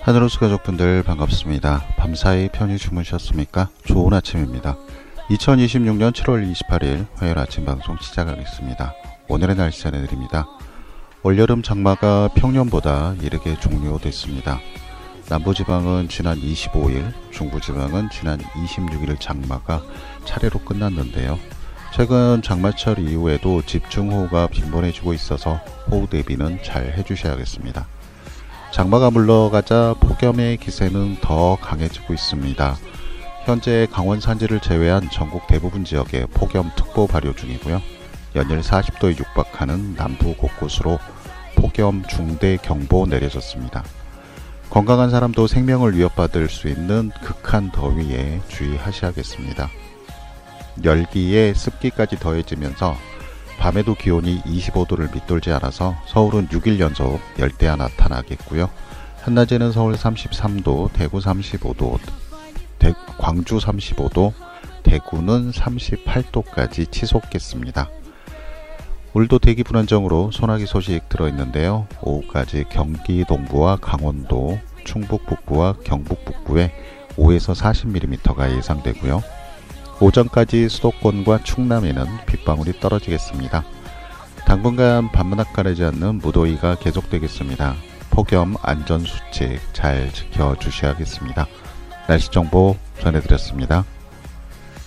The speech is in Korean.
하늘호수 가족분들 반갑습니다. 밤사이 편히 주무셨습니까? 좋은 아침입니다. 2026년 7월 28일 화요일 아침 방송 시작하겠습니다. 오늘의 날씨 전해드립니다. 올여름 장마가 평년보다 이르게 종료됐습니다. 남부지방은 지난 25일, 중부지방은 지난 26일 장마가 차례로 끝났는데요. 최근 장마철 이후에도 집중호우가 빈번해지고 있어서 호우 대비는 잘 해주셔야겠습니다. 장마가 물러가자 폭염의 기세는 더 강해지고 있습니다. 현재 강원 산지를 제외한 전국 대부분 지역에 폭염특보 발효 중이고요. 연일 40도에 육박하는 남부 곳곳으로 폭염 중대경보 내려졌습니다. 건강한 사람도 생명을 위협받을 수 있는 극한 더위에 주의하셔야겠습니다. 열기에 습기까지 더해지면서 밤에도 기온이 25도를 밑돌지 않아서 서울은 6일 연속 열대야 나타나겠고요. 한낮에는 서울 33도, 대구 35도, 광주 35도, 대구는 38도까지 치솟겠습니다. 오늘도 대기 불안정으로 소나기 소식 들어있는데요. 오후까지 경기 동부와 강원도, 충북 북부와 경북 북부에 5에서 40mm가 예상되고요. 오전까지 수도권과 충남에는 빗방울이 떨어지겠습니다. 당분간 밤낮 가리지 않는 무더위가 계속되겠습니다. 폭염 안전수칙 잘 지켜주셔야겠습니다. 날씨 정보 전해드렸습니다.